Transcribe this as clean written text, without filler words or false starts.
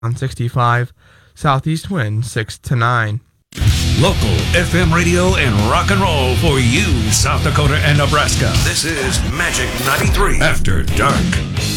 on 65. Southeast wind 6 to 9. Local FM radio and rock and roll for you, South Dakota and Nebraska. This is Magic 93 After Dark.